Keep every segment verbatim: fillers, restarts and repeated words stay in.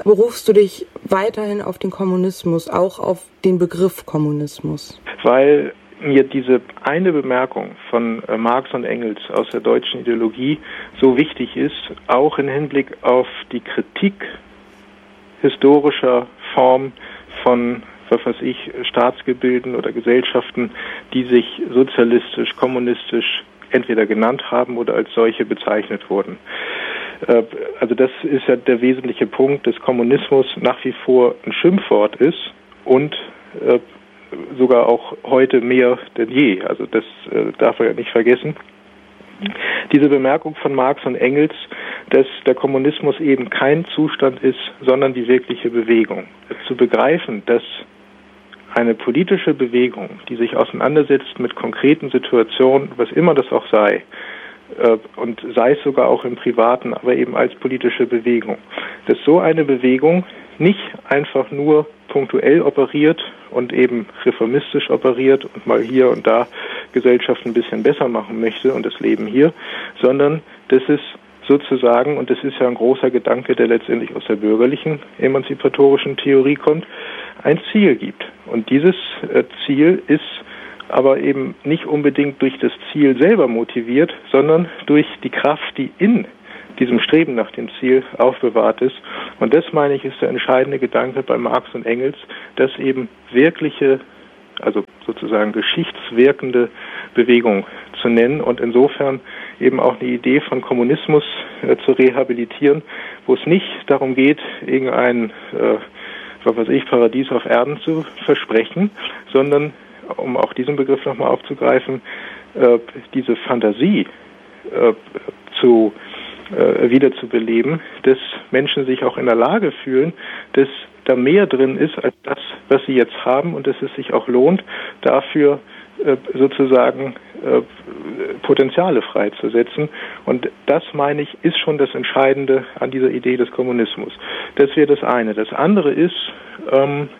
berufst du dich weiterhin auf den Kommunismus, auch auf den Begriff Kommunismus? Weil mir diese eine Bemerkung von äh, Marx und Engels aus der deutschen Ideologie so wichtig ist, auch im Hinblick auf die Kritik historischer Form von, was weiß ich, Staatsgebilden oder Gesellschaften, die sich sozialistisch, kommunistisch entweder genannt haben oder als solche bezeichnet wurden. Äh, also das ist ja der wesentliche Punkt, dass Kommunismus nach wie vor ein Schimpfwort ist und äh, sogar auch heute mehr denn je. Also das äh, darf man ja nicht vergessen. Diese Bemerkung von Marx und Engels, dass der Kommunismus eben kein Zustand ist, sondern die wirkliche Bewegung. Zu begreifen, dass eine politische Bewegung, die sich auseinandersetzt mit konkreten Situationen, was immer das auch sei, äh, und sei es sogar auch im Privaten, aber eben als politische Bewegung, dass so eine Bewegung nicht einfach nur punktuell operiert und eben reformistisch operiert und mal hier und da Gesellschaft ein bisschen besser machen möchte und das Leben hier, sondern dass es sozusagen, und das ist ja ein großer Gedanke, der letztendlich aus der bürgerlichen emanzipatorischen Theorie kommt, ein Ziel gibt. Und dieses äh, Ziel ist aber eben nicht unbedingt durch das Ziel selber motiviert, sondern durch die Kraft, die in diesem Streben nach dem Ziel aufbewahrt ist. Und das, meine ich, ist der entscheidende Gedanke bei Marx und Engels, dass eben wirkliche, also sozusagen geschichtswirkende Bewegung zu nennen und insofern eben auch eine Idee von Kommunismus äh, zu rehabilitieren, wo es nicht darum geht, irgendein, äh, was weiß ich, Paradies auf Erden zu versprechen, sondern, um auch diesen Begriff nochmal aufzugreifen, äh, diese Fantasie äh, zu äh, wiederzubeleben, dass Menschen sich auch in der Lage fühlen, dass da mehr drin ist als das, was sie jetzt haben und dass es sich auch lohnt, dafür äh, sozusagen äh, Potenziale freizusetzen. Und das, meine ich, ist schon das Entscheidende an dieser Idee des Kommunismus. Das wäre das eine. Das andere ist, ähm,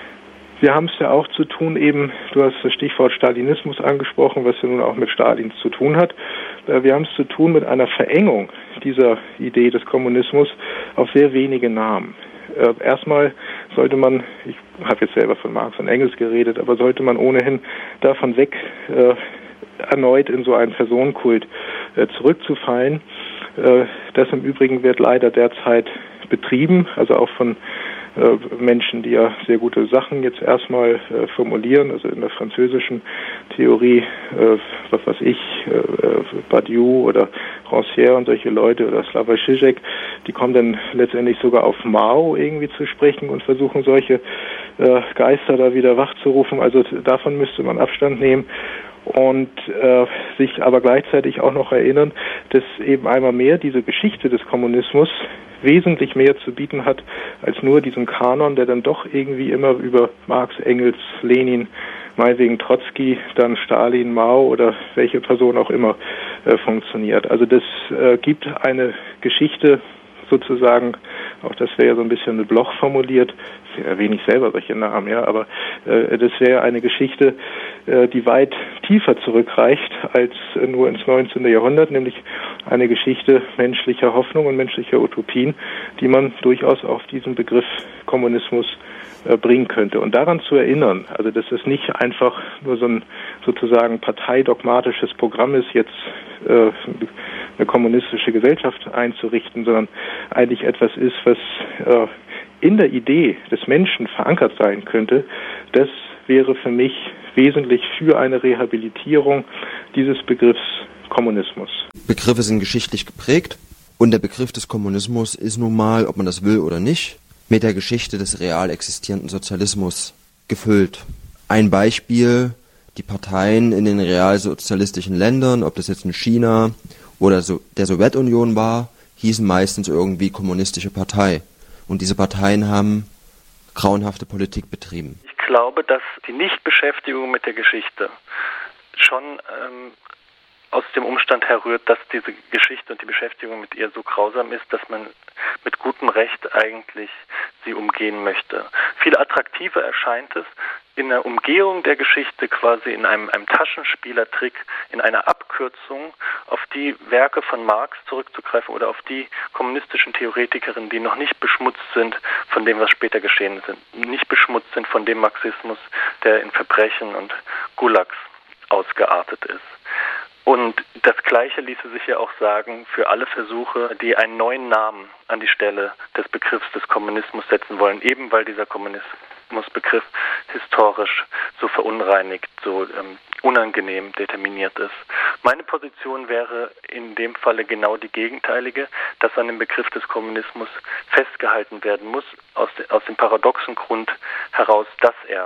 wir haben es ja auch zu tun, eben, du hast das Stichwort Stalinismus angesprochen, was ja nun auch mit Stalin zu tun hat. Wir haben es zu tun mit einer Verengung dieser Idee des Kommunismus auf sehr wenige Namen. Erstmal sollte man, ich habe jetzt selber von Marx und Engels geredet, aber sollte man ohnehin davon weg, äh, erneut in so einen Personenkult äh, zurückzufallen. Äh, das im Übrigen wird leider derzeit betrieben, also auch von äh, Menschen, die ja sehr gute Sachen jetzt erstmal äh, formulieren, also in der französischen Theorie, äh, was weiß ich, äh, Badiou oder Rancière und solche Leute oder Slavoj Žižek, die kommen dann letztendlich sogar auf Mao irgendwie zu sprechen und versuchen solche äh, Geister da wieder wachzurufen. Also davon müsste man Abstand nehmen. Und äh, sich aber gleichzeitig auch noch erinnern, dass eben einmal mehr diese Geschichte des Kommunismus wesentlich mehr zu bieten hat als nur diesen Kanon, der dann doch irgendwie immer über Marx, Engels, Lenin, meinetwegen Trotzki, dann Stalin, Mao oder welche Person auch immer äh, funktioniert. Also das äh, gibt eine Geschichte sozusagen, auch das wäre ja so ein bisschen mit Bloch formuliert, ich erwähne ich selber solche Namen, ja, aber äh, das wäre eine Geschichte, äh, die weit tiefer zurückreicht als äh, nur ins neunzehnte. Jahrhundert, nämlich eine Geschichte menschlicher Hoffnung und menschlicher Utopien, die man durchaus auf diesen Begriff Kommunismus äh, bringen könnte. Und daran zu erinnern, also dass es nicht einfach nur so ein sozusagen parteidogmatisches Programm ist, jetzt äh, eine kommunistische Gesellschaft einzurichten, sondern eigentlich etwas ist, was äh, in der Idee des Menschen verankert sein könnte, das wäre für mich wesentlich für eine Rehabilitierung dieses Begriffs Kommunismus. Begriffe sind geschichtlich geprägt und der Begriff des Kommunismus ist nun mal, ob man das will oder nicht, mit der Geschichte des real existierenden Sozialismus gefüllt. Ein Beispiel, die Parteien in den realsozialistischen Ländern, ob das jetzt in China oder so der Sowjetunion war, hießen meistens irgendwie kommunistische Partei. Und diese Parteien haben grauenhafte Politik betrieben. Ich glaube, dass die Nichtbeschäftigung mit der Geschichte schon ähm, aus dem Umstand herrührt, dass diese Geschichte und die Beschäftigung mit ihr so grausam ist, dass man mit gutem Recht eigentlich sie umgehen möchte. Viel attraktiver erscheint es in der Umgehung der Geschichte, quasi in einem, einem Taschenspielertrick, in einer Abkürzung auf die Werke von Marx zurückzugreifen oder auf die kommunistischen Theoretikerinnen, die noch nicht beschmutzt sind von dem, was später geschehen ist, nicht beschmutzt sind von dem Marxismus, der in Verbrechen und Gulags ausgeartet ist. Und das Gleiche ließe sich ja auch sagen für alle Versuche, die einen neuen Namen an die Stelle des Begriffs des Kommunismus setzen wollen, eben weil dieser Kommunismusbegriff historisch so verunreinigt, so ähm, unangenehm determiniert ist. Meine Position wäre in dem Falle genau die gegenteilige, dass an dem Begriff des Kommunismus festgehalten werden muss, aus, de, aus dem paradoxen Grund heraus, dass er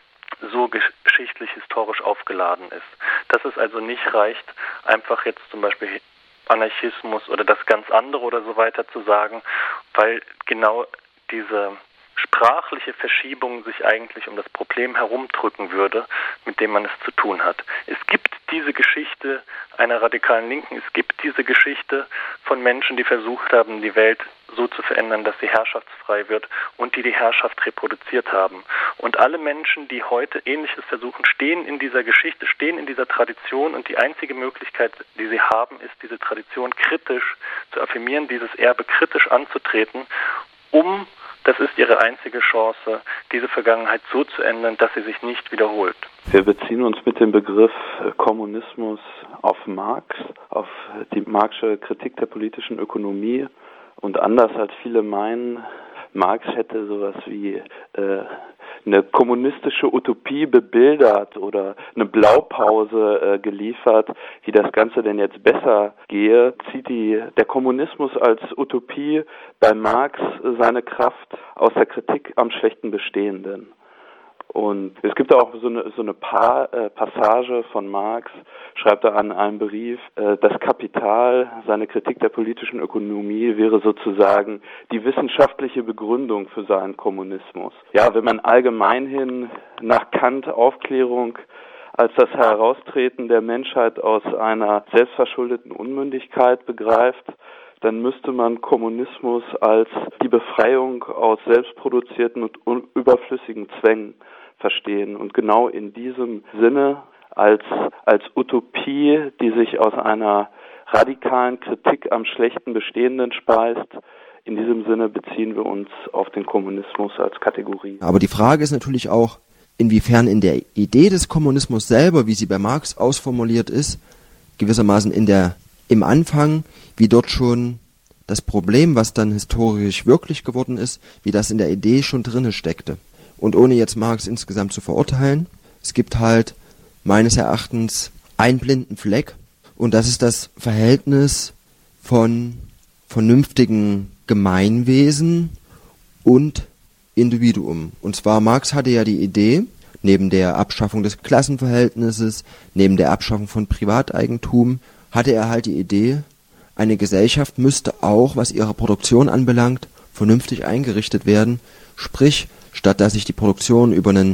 so geschichtlich historisch aufgeladen ist. Dass es also nicht reicht, einfach jetzt zum Beispiel Anarchismus oder das ganz andere oder so weiter zu sagen, weil genau diese sprachliche Verschiebung sich eigentlich um das Problem herumdrücken würde, mit dem man es zu tun hat. Es gibt diese Geschichte einer radikalen Linken, es gibt diese Geschichte von Menschen, die versucht haben, die Welt so zu verändern, dass sie herrschaftsfrei wird und die die Herrschaft reproduziert haben. Und alle Menschen, die heute Ähnliches versuchen, stehen in dieser Geschichte, stehen in dieser Tradition und die einzige Möglichkeit, die sie haben, ist, diese Tradition kritisch zu affirmieren, dieses Erbe kritisch anzutreten, um, das ist ihre einzige Chance, diese Vergangenheit so zu ändern, dass sie sich nicht wiederholt. Wir beziehen uns mit dem Begriff Kommunismus auf Marx, auf die Marxische Kritik der politischen Ökonomie. Und anders als viele meinen, Marx hätte sowas wie äh, eine kommunistische Utopie bebildert oder eine Blaupause äh, geliefert, wie das Ganze denn jetzt besser gehe, zieht die, der Kommunismus als Utopie bei Marx seine Kraft aus der Kritik am schlechten Bestehenden. Und es gibt auch so eine, so eine pa- äh, Passage von Marx, schreibt er an einem Brief, äh, das Kapital, seine Kritik der politischen Ökonomie wäre sozusagen die wissenschaftliche Begründung für seinen Kommunismus. Ja, wenn man allgemeinhin nach Kant Aufklärung als das Heraustreten der Menschheit aus einer selbstverschuldeten Unmündigkeit begreift, dann müsste man Kommunismus als die Befreiung aus selbstproduzierten und un- überflüssigen Zwängen verstehen. Und genau in diesem Sinne als, als Utopie, die sich aus einer radikalen Kritik am schlechten Bestehenden speist, in diesem Sinne beziehen wir uns auf den Kommunismus als Kategorie. Aber die Frage ist natürlich auch, inwiefern in der Idee des Kommunismus selber, wie sie bei Marx ausformuliert ist, gewissermaßen in der im Anfang, wie dort schon das Problem, was dann historisch wirklich geworden ist, wie das in der Idee schon drinne steckte. Und ohne jetzt Marx insgesamt zu verurteilen, es gibt halt meines Erachtens einen blinden Fleck und das ist das Verhältnis von vernünftigen Gemeinwesen und Individuum. Und zwar Marx hatte ja die Idee, neben der Abschaffung des Klassenverhältnisses, neben der Abschaffung von Privateigentum, hatte er halt die Idee, eine Gesellschaft müsste auch, was ihre Produktion anbelangt, vernünftig eingerichtet werden. Sprich, statt dass sich die Produktion über einen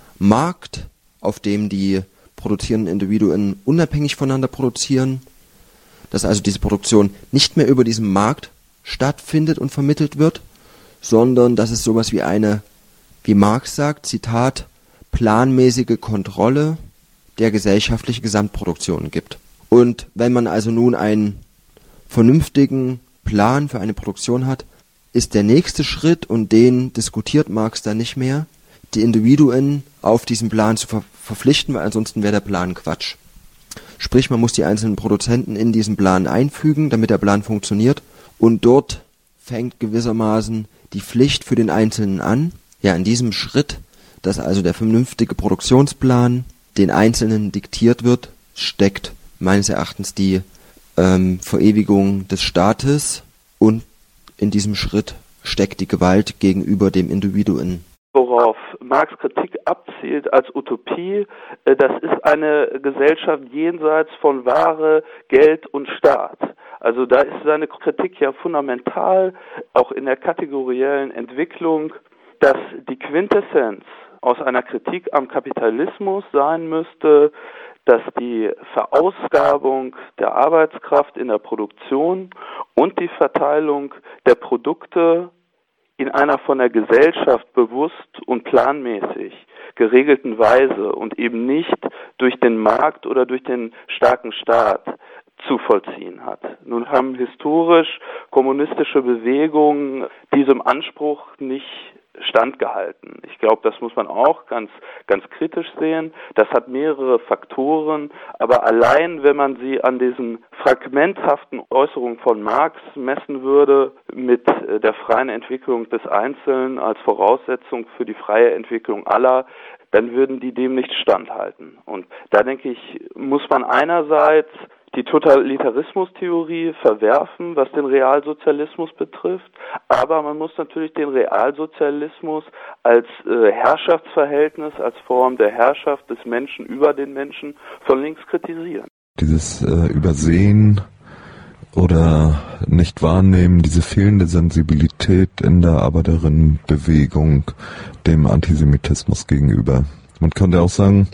Markt, auf dem die produzierenden Individuen unabhängig voneinander produzieren, dass also diese Produktion nicht mehr über diesen Markt stattfindet und vermittelt wird, sondern dass es sowas wie eine, wie Marx sagt, Zitat, planmäßige Kontrolle der gesellschaftlichen Gesamtproduktion gibt. Und wenn man also nun einen vernünftigen Plan für eine Produktion hat, ist der nächste Schritt, und den diskutiert Marx dann nicht mehr, die Individuen auf diesen Plan zu ver- verpflichten, weil ansonsten wäre der Plan Quatsch. Sprich, man muss die einzelnen Produzenten in diesen Plan einfügen, damit der Plan funktioniert, und dort fängt gewissermaßen die Pflicht für den Einzelnen an. Ja, in diesem Schritt, dass also der vernünftige Produktionsplan den Einzelnen diktiert wird, steckt meines Erachtens die ähm, Verewigung des Staates, und in diesem Schritt steckt die Gewalt gegenüber dem Individuen. Worauf Marx Kritik abzielt als Utopie, das ist eine Gesellschaft jenseits von Ware, Geld und Staat. Also da ist seine Kritik ja fundamental, auch in der kategoriellen Entwicklung, dass die Quintessenz aus einer Kritik am Kapitalismus sein müsste, dass die Verausgabung der Arbeitskraft in der Produktion und die Verteilung der Produkte in einer von der Gesellschaft bewusst und planmäßig geregelten Weise und eben nicht durch den Markt oder durch den starken Staat zu vollziehen hat. Nun haben historisch kommunistische Bewegungen diesem Anspruch nicht standgehalten. Ich glaube, das muss man auch ganz, ganz kritisch sehen. Das hat mehrere Faktoren, aber allein, wenn man sie an diesen fragmenthaften Äußerungen von Marx messen würde, mit der freien Entwicklung des Einzelnen als Voraussetzung für die freie Entwicklung aller, dann würden die dem nicht standhalten. Und da denke ich, muss man einerseits die Totalitarismustheorie verwerfen, was den Realsozialismus betrifft, aber man muss natürlich den Realsozialismus als äh, Herrschaftsverhältnis, als Form der Herrschaft des Menschen über den Menschen von links kritisieren. Dieses äh, Übersehen oder nicht wahrnehmen, diese fehlende Sensibilität in der Arbeiterinnenbewegung dem Antisemitismus gegenüber. Man könnte auch sagen,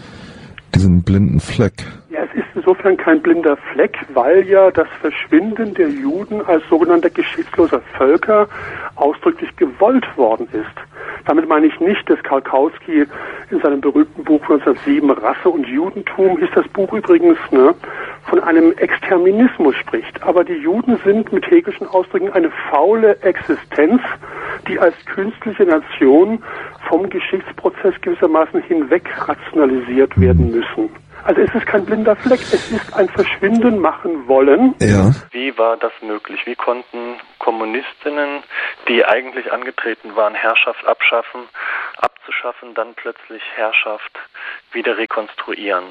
diesen blinden Fleck. Ja, es ist insofern kein blinder Fleck, weil ja das Verschwinden der Juden als sogenannter geschichtsloser Völker ausdrücklich gewollt worden ist. Damit meine ich nicht, dass Karl Kautsky in seinem berühmten Buch neunzehnhundertsieben Rasse und Judentum, hieß das Buch übrigens, ne, von einem Exterminismus spricht. Aber die Juden sind mit hegelischen Ausdrücken eine faule Existenz, die als künstliche Nation vom Geschichtsprozess gewissermaßen hinweg rationalisiert werden müssen. Also es ist kein blinder Fleck, es ist ein Verschwinden machen wollen. Ja. Wie war das möglich? Wie konnten Kommunistinnen, die eigentlich angetreten waren, Herrschaft abschaffen, abzuschaffen, dann plötzlich Herrschaft wieder rekonstruieren?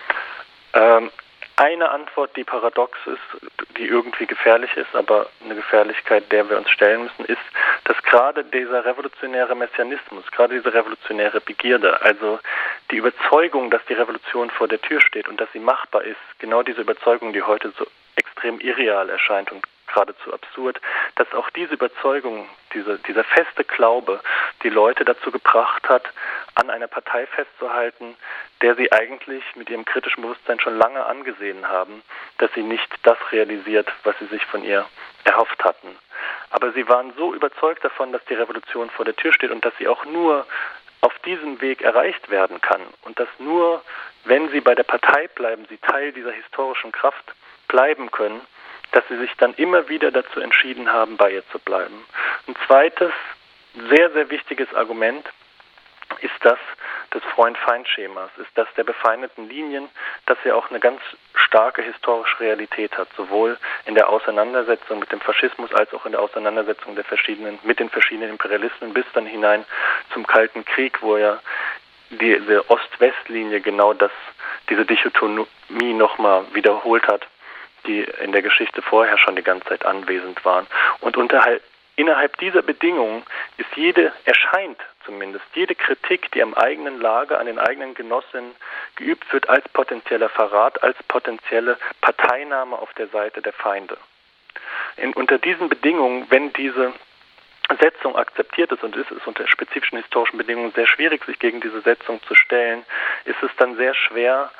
Ähm, Eine Antwort, die paradox ist, die irgendwie gefährlich ist, aber eine Gefährlichkeit, der wir uns stellen müssen, ist, dass gerade dieser revolutionäre Messianismus, gerade diese revolutionäre Begierde, also die Überzeugung, dass die Revolution vor der Tür steht und dass sie machbar ist, genau diese Überzeugung, die heute so extrem irreal erscheint und geradezu absurd, dass auch diese Überzeugung, diese, dieser feste Glaube, die Leute dazu gebracht hat, an einer Partei festzuhalten, der sie eigentlich mit ihrem kritischen Bewusstsein schon lange angesehen haben, dass sie nicht das realisiert, was sie sich von ihr erhofft hatten. Aber sie waren so überzeugt davon, dass die Revolution vor der Tür steht und dass sie auch nur auf diesem Weg erreicht werden kann und dass nur, wenn sie bei der Partei bleiben, sie Teil dieser historischen Kraft bleiben können, dass sie sich dann immer wieder dazu entschieden haben, bei ihr zu bleiben. Ein zweites, sehr, sehr wichtiges Argument ist das des Freund-Feind-Schemas, ist das der befeindeten Linien, das ja auch eine ganz starke historische Realität hat, sowohl in der Auseinandersetzung mit dem Faschismus als auch in der Auseinandersetzung der verschiedenen, mit den verschiedenen Imperialismen bis dann hinein zum Kalten Krieg, wo ja diese Ost-West-Linie genau das, diese Dichotomie nochmal wiederholt hat, die in der Geschichte vorher schon die ganze Zeit anwesend waren. Und unterhalb, innerhalb dieser Bedingungen ist jede, erscheint zumindest, jede Kritik, die am eigenen Lager, an den eigenen Genossinnen geübt wird, als potenzieller Verrat, als potenzielle Parteinahme auf der Seite der Feinde. In, unter diesen Bedingungen, wenn diese Setzung akzeptiert ist, und ist es unter spezifischen historischen Bedingungen sehr schwierig, sich gegen diese Setzung zu stellen, ist es dann sehr schwer,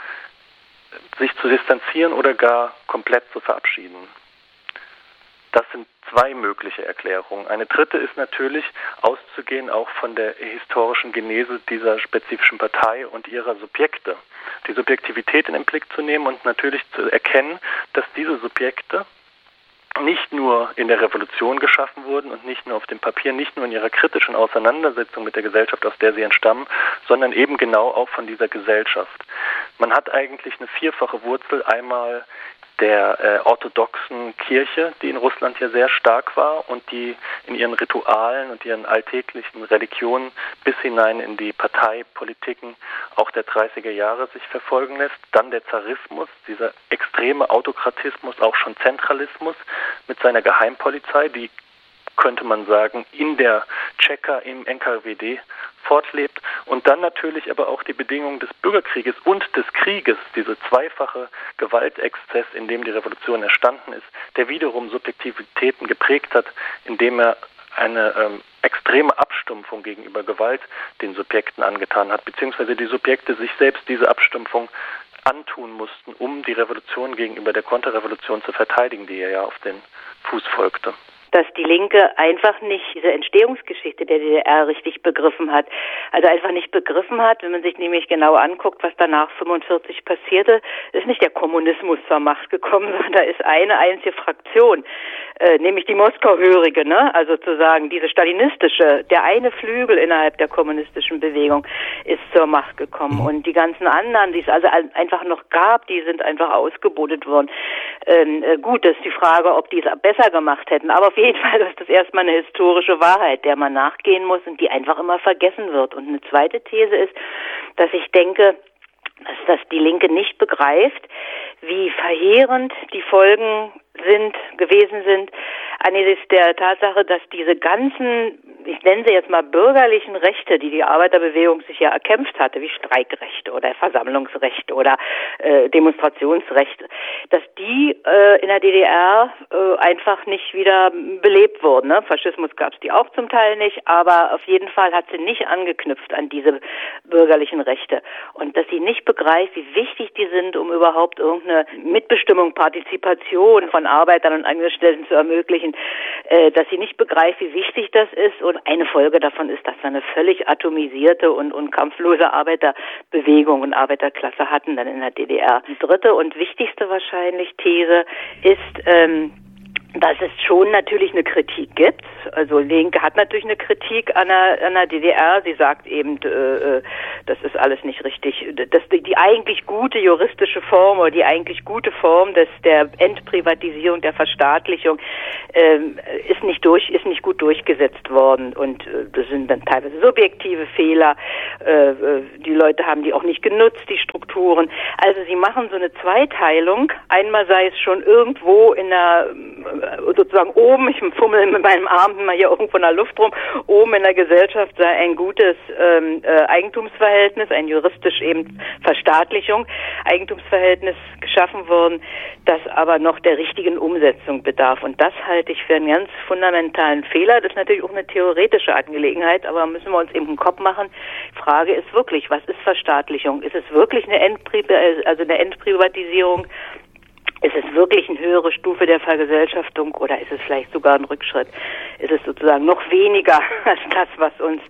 sich zu distanzieren oder gar komplett zu verabschieden. Das sind zwei mögliche Erklärungen. Eine dritte ist natürlich, auszugehen auch von der historischen Genese dieser spezifischen Partei und ihrer Subjekte. Die Subjektivität in den Blick zu nehmen und natürlich zu erkennen, dass diese Subjekte nicht nur in der Revolution geschaffen wurden und nicht nur auf dem Papier, nicht nur in ihrer kritischen Auseinandersetzung mit der Gesellschaft, aus der sie entstammen, sondern eben genau auch von dieser Gesellschaft. Man hat eigentlich eine vierfache Wurzel, einmal der äh, orthodoxen Kirche, die in Russland ja sehr stark war und die in ihren Ritualen und ihren alltäglichen Religionen bis hinein in die Parteipolitiken auch der dreißiger Jahre sich verfolgen lässt. Dann der Zarismus, dieser extreme Autokratismus, auch schon Zentralismus mit seiner Geheimpolizei, die, könnte man sagen, in der Tscheka, im N K W D fortlebt. Und dann natürlich aber auch die Bedingungen des Bürgerkrieges und des Krieges, diese zweifache Gewaltexzess, in dem die Revolution entstanden ist, der wiederum Subjektivitäten geprägt hat, indem er eine ähm, extreme Abstumpfung gegenüber Gewalt den Subjekten angetan hat, beziehungsweise die Subjekte sich selbst diese Abstumpfung antun mussten, um die Revolution gegenüber der Konterrevolution zu verteidigen, die ja auf den Fuß folgte. dass die Linke einfach nicht diese Entstehungsgeschichte der D D R richtig begriffen hat. Also einfach nicht begriffen hat, wenn man sich nämlich genau anguckt, was danach fünfundvierzig passierte, ist nicht der Kommunismus zur Macht gekommen, sondern da ist eine einzige Fraktion, äh, nämlich die Moskauhörige, ne? Also zu sagen, diese stalinistische, der eine Flügel innerhalb der kommunistischen Bewegung ist zur Macht gekommen. Und die ganzen anderen, die es also einfach noch gab, die sind einfach ausgebuddelt worden. Ähm, äh, gut, das ist die Frage, ob die es besser gemacht hätten. Aber auf jeden Fall ist das erstmal eine historische Wahrheit, der man nachgehen muss und die einfach immer vergessen wird. Und eine zweite These ist, dass ich denke, dass das die Linke nicht begreift, wie verheerend die Folgen sind, gewesen sind, angesichts der Tatsache, dass diese ganzen, ich nenne sie jetzt mal bürgerlichen Rechte, die die Arbeiterbewegung sich ja erkämpft hatte, wie Streikrechte oder Versammlungsrechte oder äh, Demonstrationsrechte, dass die äh, in der D D R äh, einfach nicht wieder belebt wurden. Ne? Faschismus gab es die auch zum Teil nicht, aber auf jeden Fall hat sie nicht angeknüpft an diese bürgerlichen Rechte. Und dass sie nicht begreift, wie wichtig die sind, um überhaupt irgendeine Mitbestimmung, Partizipation von Arbeitern und Angestellten zu ermöglichen, äh, dass sie nicht begreift, wie wichtig das ist. Und eine Folge davon ist, dass wir eine völlig atomisierte und, und kampflose Arbeiterbewegung und Arbeiterklasse hatten dann in der D D R. Die dritte und wichtigste wahrscheinlich These ist, ähm, dass es schon natürlich eine Kritik gibt. Also Linke hat natürlich eine Kritik an der, an der D D R. Sie sagt eben, äh, das ist alles nicht richtig. Das, die, die eigentlich gute juristische Form oder die eigentlich gute Form des, der Entprivatisierung, der Verstaatlichung äh, ist nicht durch, ist nicht gut durchgesetzt worden. Und äh, das sind dann teilweise subjektive Fehler. Äh, die Leute haben die auch nicht genutzt, die Strukturen. Also sie machen so eine Zweiteilung. Einmal sei es schon irgendwo in der sozusagen oben, ich fummel mit meinem Arm mal hier irgendwo in der Luft rum, oben in der Gesellschaft sei ein gutes ähm, äh, Eigentumsverhältnis, ein juristisch eben Verstaatlichung, Eigentumsverhältnis geschaffen worden, das aber noch der richtigen Umsetzung bedarf. Und das halte ich für einen ganz fundamentalen Fehler. Das ist natürlich auch eine theoretische Angelegenheit, aber müssen wir uns eben einen Kopf machen. Die Frage ist wirklich, was ist Verstaatlichung? Ist es wirklich eine Endpri- also eine Endprivatisierung? Ist es wirklich eine höhere Stufe der Vergesellschaftung oder ist es vielleicht sogar ein Rückschritt? Ist es sozusagen noch weniger als das, was uns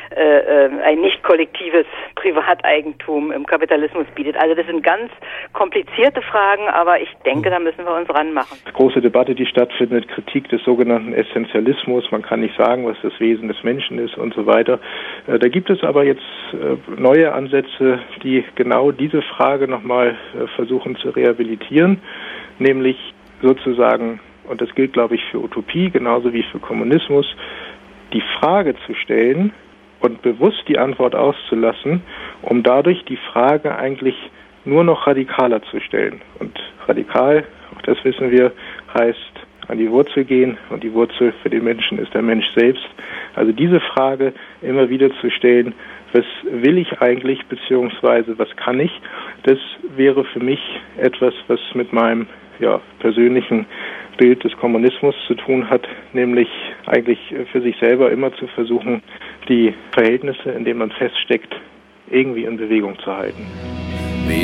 äh, ein nicht kollektives Privateigentum im Kapitalismus bietet? Also das sind ganz komplizierte Fragen, aber ich denke, da müssen wir uns ranmachen. Große Debatte, die stattfindet, Kritik des sogenannten Essentialismus. Man kann nicht sagen, was das Wesen des Menschen ist und so weiter. Äh, da gibt es aber jetzt äh, neue Ansätze, die genau diese Frage nochmal äh, versuchen zu rehabilitieren. Nämlich sozusagen, und das gilt, glaube ich, für Utopie genauso wie für Kommunismus, die Frage zu stellen und bewusst die Antwort auszulassen, um dadurch die Frage eigentlich nur noch radikaler zu stellen. Und radikal, auch das wissen wir, heißt an die Wurzel gehen, und die Wurzel für den Menschen ist der Mensch selbst. Also diese Frage immer wieder zu stellen, was will ich eigentlich, beziehungsweise was kann ich, das wäre für mich etwas, was mit meinem ja, persönlichen Bild des Kommunismus zu tun hat, nämlich eigentlich für sich selber immer zu versuchen, die Verhältnisse, in denen man feststeckt, irgendwie in Bewegung zu halten.